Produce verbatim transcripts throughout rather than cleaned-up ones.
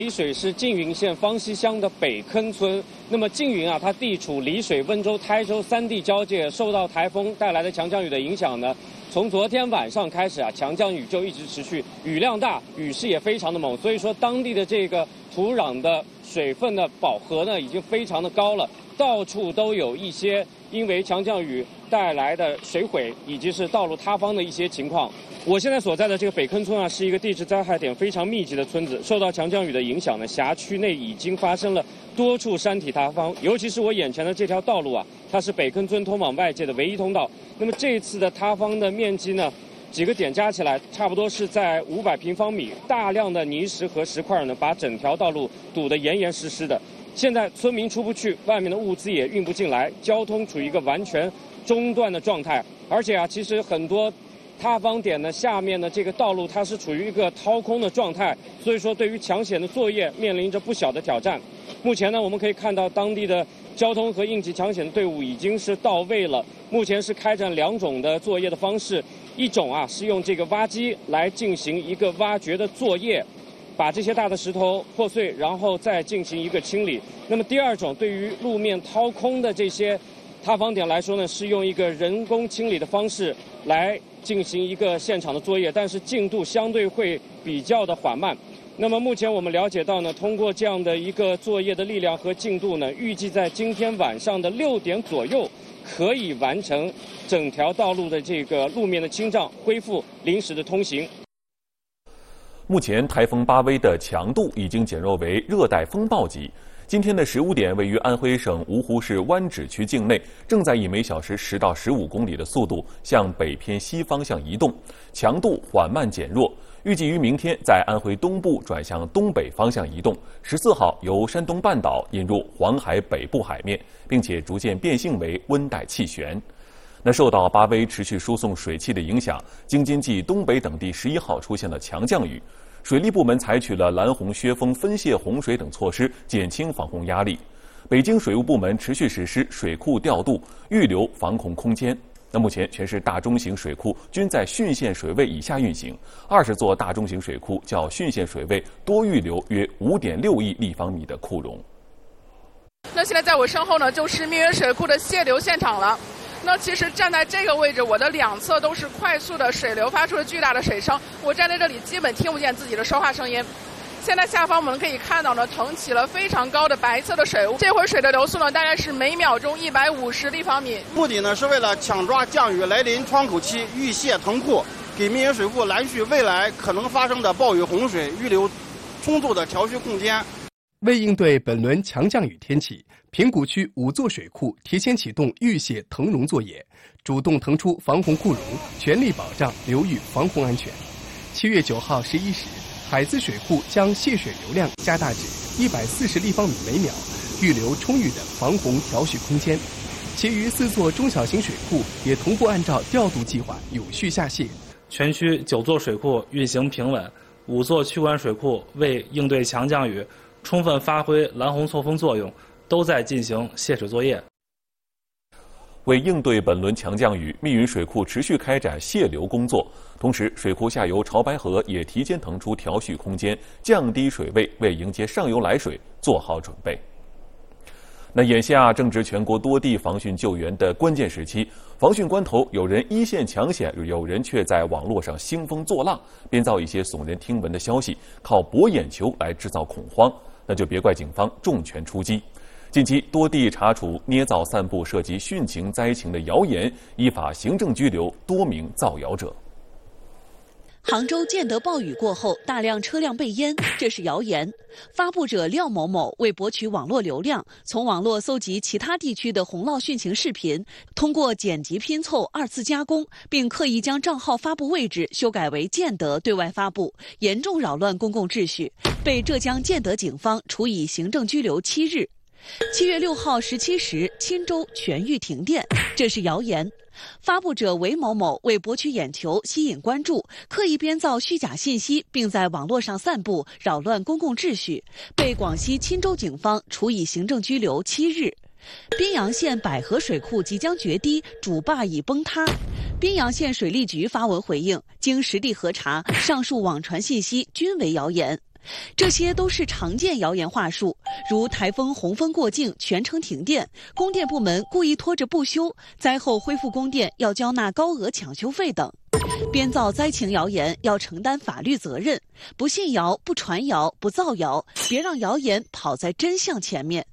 丽水是缙云县方溪乡的北坑村。那么缙云啊，它地处丽水、温州、台州三地交界，受到台风带来的强降雨的影响呢，从昨天晚上开始啊，强降雨就一直持续，雨量大，雨势也非常的猛。所以说，当地的这个土壤的水分的饱和呢，已经非常的高了，到处都有一些因为强降雨带来的水毁以及是道路塌方的一些情况。我现在所在的这个北坑村啊，是一个地质灾害点非常密集的村子。受到强降雨的影响呢，辖区内已经发生了多处山体塌方，尤其是我眼前的这条道路啊，它是北坑村通往外界的唯一通道。那么这次的塌方的面积呢，几个点加起来差不多是在五百平方米，大量的泥石和石块呢，把整条道路堵得严严实实的。现在村民出不去，外面的物资也运不进来，交通处于一个完全中断的状态。而且啊，其实很多塌方点呢，下面的这个道路它是处于一个掏空的状态，所以说对于抢险的作业面临着不小的挑战。目前呢，我们可以看到当地的交通和应急抢险队伍已经是到位了。目前是开展两种的作业的方式，一种啊是用这个挖机来进行一个挖掘的作业，把这些大的石头破碎，然后再进行一个清理。那么第二种，对于路面掏空的这些塌方点来说呢，是用一个人工清理的方式来进行一个现场的作业，但是进度相对会比较的缓慢。那么目前我们了解到呢，通过这样的一个作业的力量和进度呢，预计在今天晚上的六点左右可以完成整条道路的这个路面的清障，恢复临时的通行。 目前台风巴威的强度已经减弱为热带风暴级。今天的十五点，位于安徽省芜湖市湾址区境内，正在以每小时十到十五公里的速度向北偏西方向移动，强度缓慢减弱。预计于明天在安徽东部转向东北方向移动，十四号由山东半岛引入黄海北部海面，并且逐渐变性为温带气旋。那受到巴威持续输送水汽的影响，京津冀东北等地十一号出现了强降雨。水利部门采取了蓝洪削峰分泄洪水等措施，减轻防洪压力。北京水务部门持续实施水库调度，预留防洪空间。那目前全市大中型水库均在汛限水位以下运行，二十座大中型水库较汛限水位多预留约五点六亿立方米的库容。 那现在在我身后呢，就是密云水库的泄流现场了。那其实站在这个位置，我的两侧都是快速的水流发出了巨大的水声，我站在这里基本听不见自己的说话声音。现在下方我们可以看到呢，腾起了非常高的白色的水雾，这会儿水的流速呢大概是每秒钟一百五十立方米。 目的呢是为了抢抓降雨来临窗口期，预泄腾库，给密云水库拦蓄未来可能发生的暴雨洪水，预留充足的调蓄空间。 为应对本轮强降雨天气，平谷区五座水库提前启动预泄腾容作业，主动腾出防洪库容，全力保障流域防洪安全。七月九号十一时，海资水库将泄水流量加大至一百四十立方米每秒，预留充裕的防洪调蓄空间。其余四座中小型水库也同步按照调度计划有序下泄。 全区九座水库运行平稳，五座区管水库为应对强降雨充分发挥蓝洪错峰作用，都在进行泄水作业。 为应对本轮强降雨，密云水库持续开展泄流工作，同时水库下游潮白河也提前腾出调蓄空间，降低水位，为迎接上游来水做好准备。那眼下正值全国多地防汛救援的关键时期，防汛关头，有人一线抢险，有人却在网络上兴风作浪，编造一些耸人听闻的消息，靠博眼球来制造恐慌，那就别怪警方重拳出击。近期多地查处捏造散布涉及汛情灾情的谣言，依法行政拘留多名造谣者。 杭州建德暴雨过后，大量车辆被淹，这是谣言。发布者廖某某为博取网络流量，从网络搜集其他地区的洪涝汛情视频，通过剪辑拼凑、二次加工，并刻意将账号发布位置修改为建德对外发布，严重扰乱公共秩序，被浙江建德警方处以行政拘留七日。七月六号十七时，钦州全域停电，这是谣言。发布者韦某某为博取眼球、吸引关注，刻意编造虚假信息，并在网络上散布，扰乱公共秩序，被广西钦州警方处以行政拘留七日。宾阳县百合水库即将决堤，主坝已崩塌。宾阳县水利局发文回应，经实地核查，上述网传信息均为谣言。 这些都是常见谣言话术，如台风洪峰过境全程停电，供电部门故意拖着不修，灾后恢复供电要交纳高额抢修费等。编造灾情谣言要承担法律责任，不信谣、不传谣、不造谣，别让谣言跑在真相前面。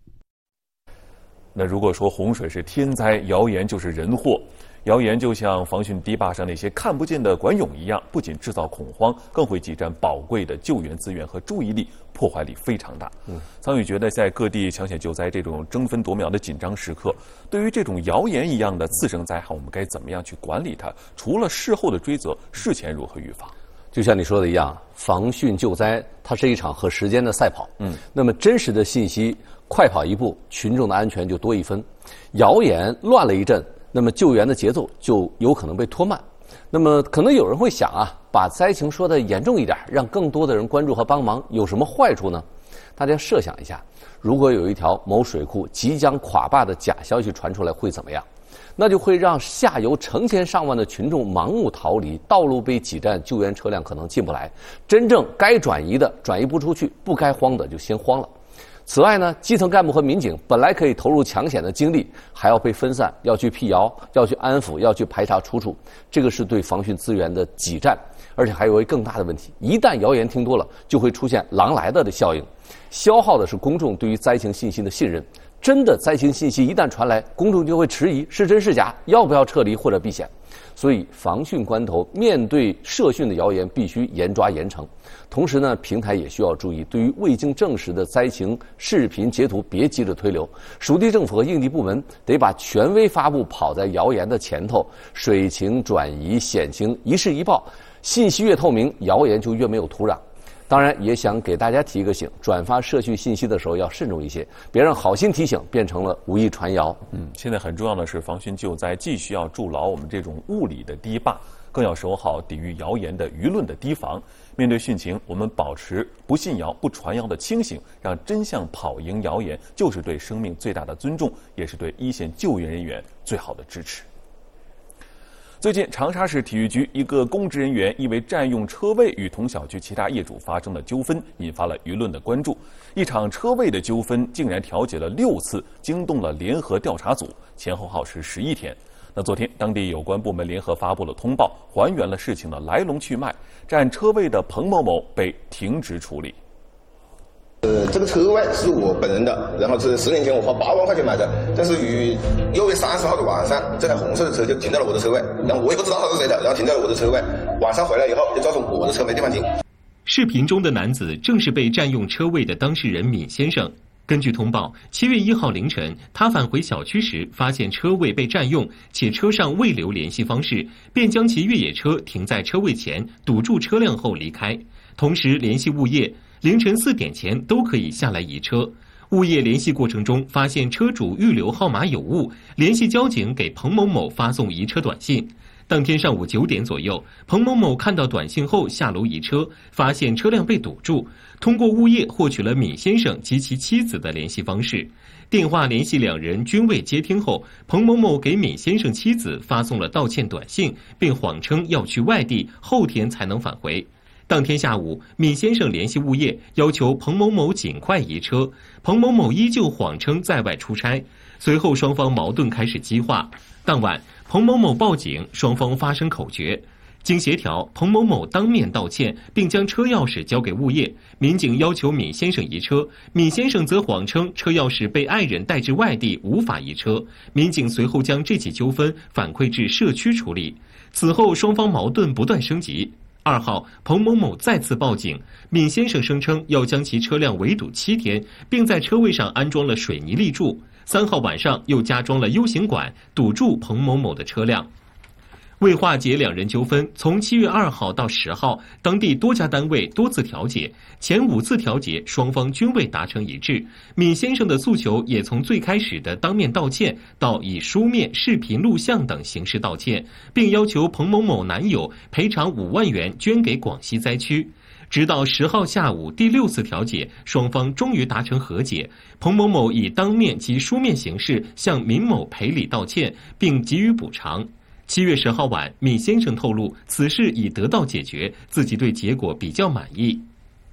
那如果说洪水是天灾，谣言就是人祸。谣言就像防汛堤坝上那些看不见的管涌一样，不仅制造恐慌，更会挤占宝贵的救援资源和注意力，破坏力非常大。嗯，苍宇觉得，在各地抢险救灾这种争分夺秒的紧张时刻，对于这种谣言一样的次生灾害，我们该怎么样去管理它？除了事后的追责，事前如何预防？ 就像你说的一样，防汛救灾它是一场和时间的赛跑。嗯，那么真实的信息快跑一步，群众的安全就多一分。谣言乱了一阵，那么救援的节奏就有可能被拖慢。那么可能有人会想啊，把灾情说得严重一点，让更多的人关注和帮忙，有什么坏处呢？大家设想一下，如果有一条某水库即将垮坝的假消息传出来，会怎么样？那就会让下游成千上万的群众盲目逃离，道路被挤占，救援车辆可能进不来，真正该转移的转移不出去，不该慌的就先慌了。此外呢，基层干部和民警本来可以投入抢险的精力，还要被分散，要去辟谣，要去安抚，要去排查出处，这个是对防汛资源的挤占。而且还有一个更大的问题，一旦谣言听多了，就会出现狼来了的效应，消耗的是公众对于灾情信息的信任。真的灾情信息一旦传来，公众就会迟疑是真是假，要不要撤离或者避险。所以防汛关头，面对涉汛的谣言必须严抓严惩。同时呢，平台也需要注意，对于未经证实的灾情视频截图别急着推流，属地政府和应急部门得把权威发布跑在谣言的前头，水情转移险情一事一报，信息越透明，谣言就越没有土壤。当然也想给大家提一个醒，转发社区信息的时候要慎重一些，别让好心提醒变成了无意传谣。 嗯，现在很重要的是防汛救灾，既需要筑牢我们这种物理的堤坝，更要守好抵御谣言的舆论的堤防。面对汛情，我们保持不信谣、不传谣的清醒，让真相跑赢谣言，就是对生命最大的尊重，也是对一线救援人员最好的支持。最近，长沙市体育局一个公职人员因为占用车位与同小区其他业主发生了纠纷，引发了舆论的关注。一场车位的纠纷竟然调解了六次，惊动了联合调查组，前后耗时十一天。那昨天，当地有关部门联合发布了通报，还原了事情的来龙去脉。占车位的彭某某被停职处理。 呃，这个车位是我本人的，然后是十年前我花八万块钱买的，但是于六月三十号的晚上，这台红色的车就停在了我的车位，然后我也不知道它是谁的，然后停在了我的车位。晚上回来以后，就造成我的车没地方停。 视频中的男子正是被占用车位的当事人闵先生。根据通报，七月一号凌晨，他返回小区时，发现车位被占用，且车上未留联系方式，便将其越野车停在车位前，堵住车辆后离开，同时联系物业。凌晨四点前都可以下来移车。物业联系过程中发现车主预留号码有误，联系交警给彭某某发送移车短信。当天上午九点左右，彭某某看到短信后下楼移车，发现车辆被堵住，通过物业获取了闵先生及其妻子的联系方式。电话联系两人均未接听后，彭某某给闵先生妻子发送了道歉短信，并谎称要去外地，后天才能返回。当天下午，闵先生联系物业，要求彭某某尽快移车。彭某某依旧谎称在外出差。随后，双方矛盾开始激化。当晚，彭某某报警，双方发生口角。经协调，彭某某当面道歉，并将车钥匙交给物业。民警要求闵先生移车，闵先生则谎称车钥匙被爱人带至外地，无法移车。民警随后将这起纠纷反馈至社区处理。此后，双方矛盾不断升级。二号，彭某某再次报警，闵先生声称要将其车辆围堵七天，并在车位上安装了水泥立柱。三号晚上又加装了 U 型管，堵住彭某某的车辆。为化解两人纠纷，从七月二号到十号，当地多家单位多次调解，前五次调解双方均未达成一致。闵先生的诉求也从最开始的当面道歉，到以书面、视频、录像等形式道歉，并要求彭某某男友赔偿五万元捐给广西灾区。直到十号下午第六次调解，双方终于达成和解。彭某某以当面及书面形式向闵某赔礼道歉，并给予补偿。七月十号晚，闵先生透露此事已得到解决，自己对结果比较满意。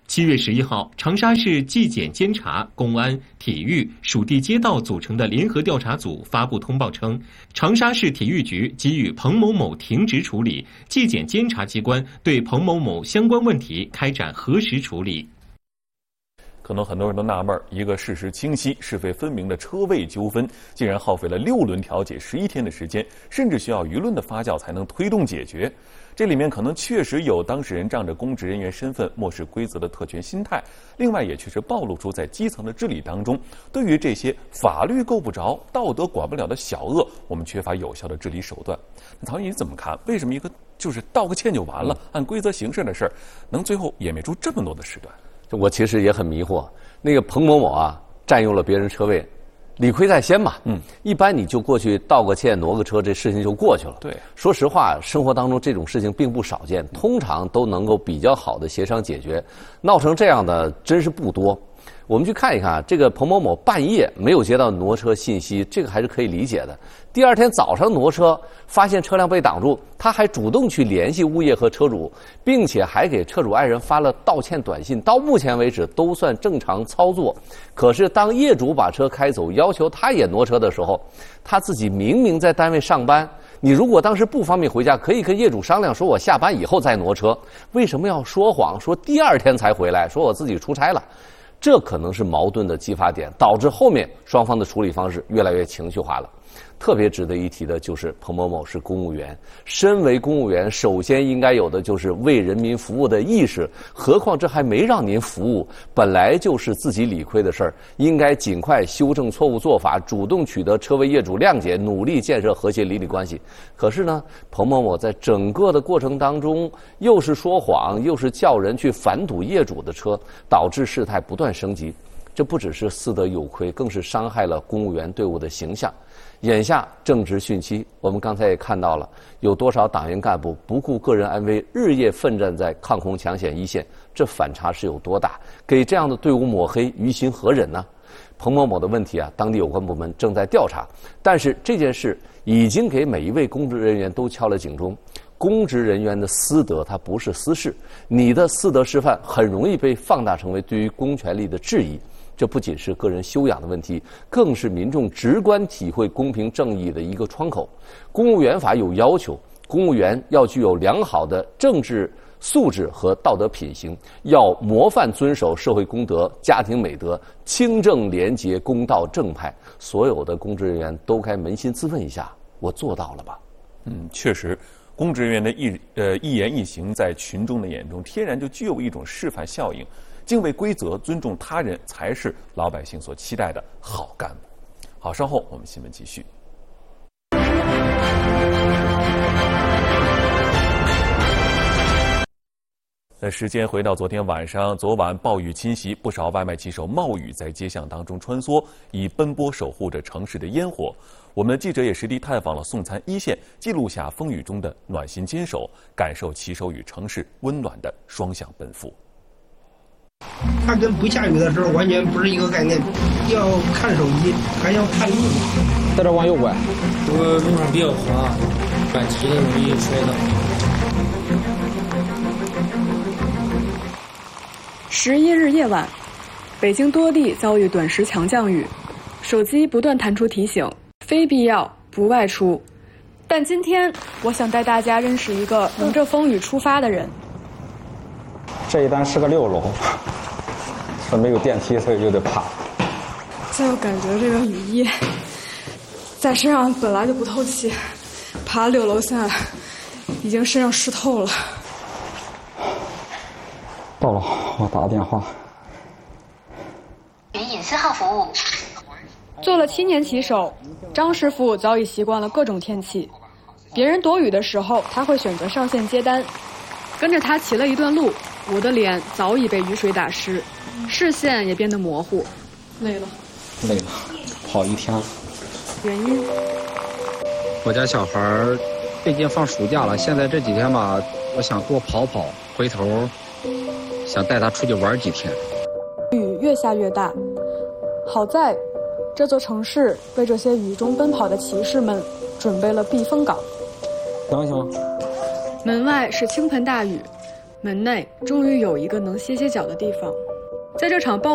七月十一号，长沙市纪检监察、公安、体育、属地街道组成的联合调查组发布通报称，长沙市体育局给予彭某某停职处理，纪检监察机关对彭某某相关问题开展核实处理。 可能很多人都纳闷，一个事实清晰、是非分明的车位纠纷，竟然耗费了六轮调解十一天的时间，甚至需要舆论的发酵才能推动解决。这里面可能确实有当事人仗着公职人员身份漠视规则的特权心态，另外也确实暴露出在基层的治理当中，对于这些法律够不着、道德管不了的小恶，我们缺乏有效的治理手段。那曹毅你怎么看？为什么一个就是道个歉就完了、按规则行事的事儿，能最后演变出这么多的事端？ 我其实也很迷惑，那个彭某某啊，占用了别人车位，理亏在先嘛。嗯，一般你就过去道个歉、挪个车，这事情就过去了。 对， 说实话，生活当中这种事情并不少见，通常都能够比较好的协商解决。闹成这样的真是不多。我们去看一看，这个彭某某半夜没有接到挪车信息，这个还是可以理解的。第二天早上挪车，发现车辆被挡住，他还主动去联系物业和车主，并且还给车主爱人发了道歉短信。到目前为止都算正常操作。可是当业主把车开走，要求他也挪车的时候，他自己明明在单位上班，你如果当时不方便回家，可以跟业主商量，说我下班以后再挪车。为什么要说谎，说第二天才回来，说我自己出差了？这可能是矛盾的激发点，导致后面双方的处理方式越来越情绪化了。特别值得一提的就是彭某某是公务员，身为公务员，首先应该有的就是为人民服务的意识，何况这还没让您服务，本来就是自己理亏的事儿，应该尽快修正错误做法，主动取得车位业主谅解，努力建设和谐邻里关系。可是呢，彭某某在整个的过程当中，又是说谎，又是叫人去反堵业主的车，导致事态不断升级。这不只是私德有亏，更是伤害了公务员队伍的形象。眼下正值汛期，我们刚才也看到了，有多少党员干部不顾个人安危，日夜奋战在抗洪抢险一线，这反差是有多大？给这样的队伍抹黑，于心何忍呢？彭某某的问题啊，当地有关部门正在调查，但是这件事已经给每一位公职人员都敲了警钟。公职人员的私德，它不是私事，你的私德示范很容易被放大成为对于公权力的质疑。这不仅是个人修养的问题，更是民众直观体会公平正义的一个窗口。公务员法有要求，公务员要具有良好的政治素质和道德品行，要模范遵守社会公德、家庭美德，清正廉洁、公道正派。所有的公职人员都该扪心自问一下：我做到了吧？ 嗯，确实，公职人员的一呃一言一行，在群众的眼中，天然就具有一种示范效应。敬畏规则、尊重他人，才是老百姓所期待的好干部。好，稍后我们新闻继续。那时间回到昨天晚上，昨晚暴雨侵袭，不少外卖骑手冒雨在街巷当中穿梭，以奔波守护着城市的烟火。我们的记者也实地探访了送餐一线，记录下风雨中的暖心坚守，感受骑手与城市温暖的双向奔赴。 它跟不下雨的时候完全不是一个概念，要看手机，还要看路。 在这往右拐。 我路上比较滑，板骑的容易摔倒。 十一日夜晚，北京多地遭遇短时强降雨，手机不断弹出提醒，非必要不外出。但今天，我想带大家认识一个迎着风雨出发的人。 这一单是个六楼，说没有电梯，所以有点怕。 再有感觉这个雨衣在身上本来就不透气，爬六楼下已经身上湿透了。 到了，我打个电话。 云隐私号服务。做了七年骑手，张师傅早已习惯了各种天气。别人躲雨的时候，他会选择上线接单。跟着他骑了一段路，我的脸早已被雨水打湿，视线也变得模糊。累了。 累了，跑一天。 原因？ 我家小孩最近放暑假了，现在这几天吧，我想多跑跑，回头想带他出去玩几天。 雨越下越大，好在这座城市为这些雨中奔跑的骑士们准备了避风港。 等一下。 门外是倾盆大雨， 门内终于有一个能歇歇脚的地方。在这场暴